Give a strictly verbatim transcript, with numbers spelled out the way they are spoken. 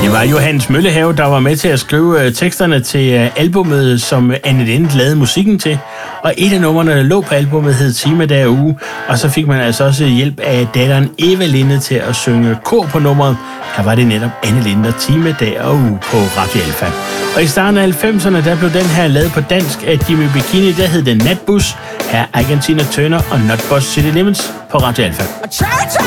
Det var Johannes Møllehave, der var med til at skrive teksterne til albumet, som Anne Linnet lavede musikken til. Og et af numrene, der lå på albumet, hed Time Dag og Uge. Og så fik man altså også hjælp af datteren Eva Linnet til at synge kor på nummeret. Her var det netop Anne Linnet og Time Dag og Uge på Radio Alfa. Og i starten af halvfemserne, der blev den her lavet på dansk af Jimmy Bikini, der hed den Natbus. Her er Argentina Turner og Not Boss City Limits på Radio Alfa.